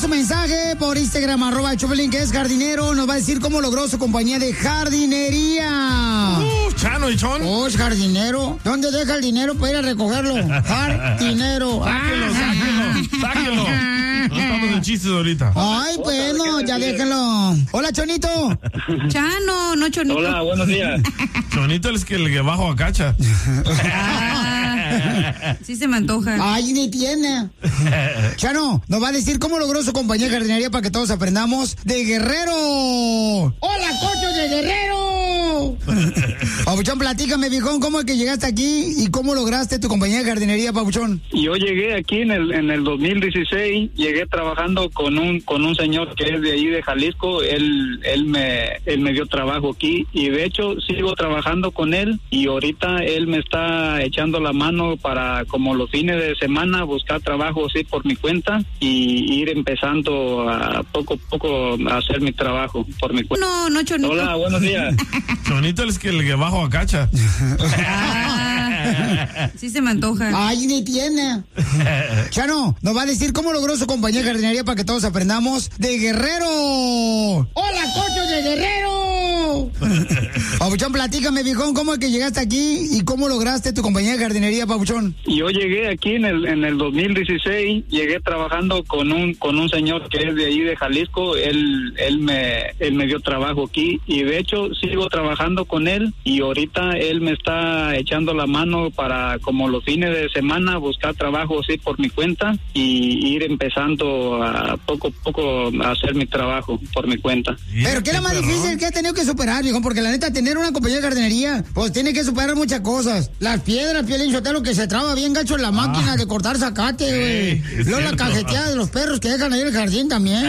su mensaje por Instagram, @Chopelín, que es jardinero. Nos va a decir cómo logró su compañía de jardinería. Chano y Chon. Oh, es jardinero. ¿Dónde deja el dinero para ir a recogerlo? Jardinero. Sáquelo. No estamos en chistes ahorita. Ay, bueno, ya déjenlo. Hola, Chonito. Chano, no Chonito. Hola, buenos días. Chonito es el que bajo a cacha. Sí se me antoja. Ay, ni tiene. Chano, nos va a decir cómo logró su compañía de jardinería para que todos aprendamos de Guerrero. ¡Hola, cocho de Guerrero! Papuchón, platícame, viejón, ¿cómo es que llegaste aquí y cómo lograste tu compañía de jardinería, Papuchón? Yo llegué aquí en el 2016, llegué trabajando con un señor que es de ahí de Jalisco. Él me dio trabajo aquí y de hecho sigo trabajando con él y ahorita él me está echando la mano para como los fines de semana buscar trabajo así por mi cuenta y ir empezando a poco a poco a hacer mi trabajo por mi cuenta. No Chonito. Hola, buenos días. Chonito es el que bajo a cacha. Sí se me antoja. Ay, ni tiene. Chano, nos va a decir cómo logró su compañía de jardinería para que todos aprendamos de Guerrero. ¡Hola, cocho de Guerrero! Papuchón, platícame, viejón, ¿cómo es que llegaste aquí y cómo lograste tu compañía de jardinería, Papuchón? Yo llegué aquí en el 2016, llegué trabajando con un señor que es de ahí de Jalisco. Él me dio trabajo aquí y de hecho sigo trabajando con él y ahorita él me está echando la mano para como los fines de semana buscar trabajo así por mi cuenta y ir empezando a poco a poco a hacer mi trabajo por mi cuenta. Pero ¿qué es lo más difícil que has tenido que superar, viejo? Porque la neta, tener una compañía de jardinería, pues tiene que superar muchas cosas. Las piedras, Piolín Sotelo, que se traba bien gacho en la máquina de cortar zacate, güey. Luego la cajeteada de los perros que dejan ahí en el jardín también.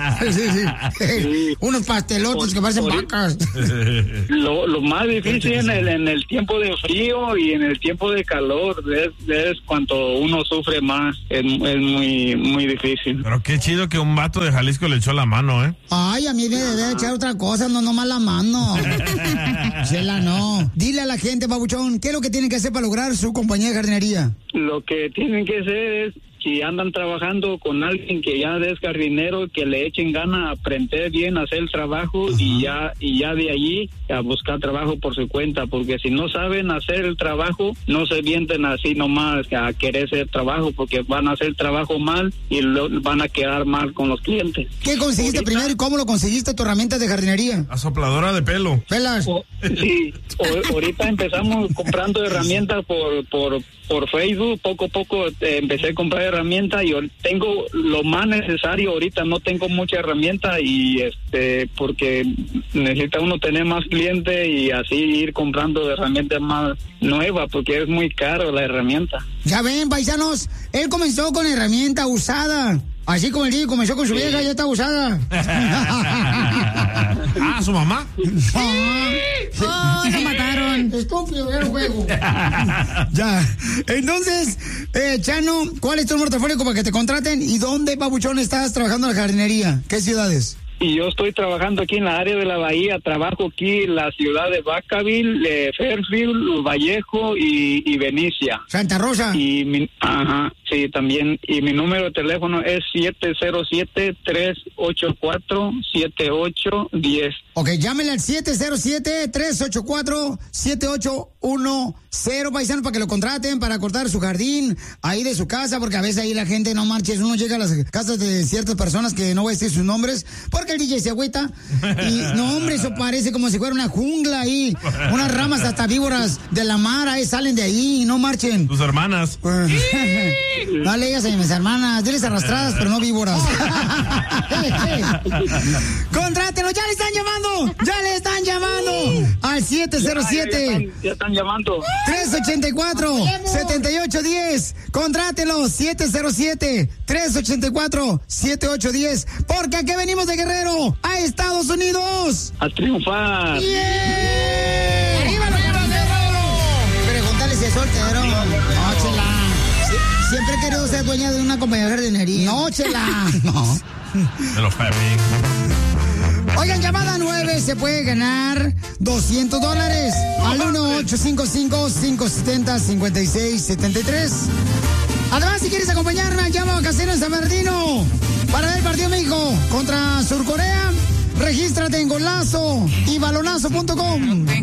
Sí. Unos pastelotes que parecen vacas. Lo más difícil en el tiempo de frío y en el tiempo de calor es cuando uno sufre más. Es muy, muy difícil. Pero qué chido que un vato de Jalisco le echó la mano, ¿eh? Ay, a mí me debe echar otra cosa, no nomás la mano. Chela, no. Dile a la gente, Papuchón, ¿qué es lo que tienen que hacer para lograr su compañía de jardinería? Lo que tienen que hacer es, si andan trabajando con alguien que ya es jardinero, que le echen ganas a aprender bien a hacer el trabajo y ya de allí a buscar trabajo por su cuenta, porque si no saben hacer el trabajo, no se vienten así nomás a querer hacer trabajo, porque van a hacer el trabajo mal y van a quedar mal con los clientes. ¿Qué conseguiste primero y cómo lo conseguiste, tu herramienta de jardinería? Asopladora de pelo. ¿Pelas? Sí, ahorita empezamos comprando herramientas por Facebook, poco a poco empecé a comprar herramientas y tengo lo más necesario ahorita, no tengo mucha herramienta y porque necesita uno tener más clientes y así ir comprando herramientas más nuevas porque es muy caro la herramienta. Ya ven, paisanos, él comenzó con herramienta usada. Así como el día comenzó con su vieja, ya está usada. ¿Su mamá? Oh, lo mataron. Estúpido, era el juego. Ya. Entonces, Chano, ¿cuál es tu número telefónico para que te contraten? ¿Y dónde, Papuchón, estás trabajando en la jardinería? ¿Qué ciudades? Y yo estoy trabajando aquí en la área de la bahía, trabajo aquí en la ciudad de Vacaville, Fairfield, Vallejo y Benicia. Santa Rosa. Sí, también. Y mi número de teléfono es 707-384-7810. Ok, llámenle al 707-384-7810, paisano, para que lo contraten, para cortar su jardín ahí de su casa, porque a veces ahí la gente no marcha, uno llega a las casas de ciertas personas que no voy a decir sus nombres, porque el DJ se agüita, y no, hombre, eso parece como si fuera una jungla ahí, unas ramas hasta víboras de la mar, ahí salen de ahí, no marchen. Tus hermanas. No le digas a mis hermanas, diles arrastradas, pero no víboras. Contrátelo, ya le están llamando. Ya le están llamando al 707. Ya están llamando. 384-7810. Contrátelo, 707-384-7810. Porque aquí venimos de Guerrero a Estados Unidos a triunfar. ¡Yeah! ¡Arriba Guerrero! Pregúntale si es soltero. No, chela. Siempre he querido ser dueña de una compañía de jardinería. No, chela. No. De los Fabi. Oigan, llamada 9 se puede ganar $200 al 1-855-570-5673. Además, si quieres acompañarme, llamo a Casino San Bernardino para ver el partido de México contra Surcorea. Regístrate en golazo y balonazo.com.